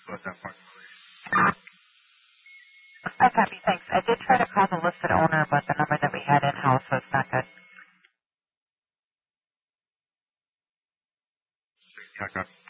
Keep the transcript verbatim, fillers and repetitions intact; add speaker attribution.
Speaker 1: let that part.
Speaker 2: I copy, thanks. I did try to call the listed owner, but the number that we had in-house was not good.
Speaker 1: Yeah,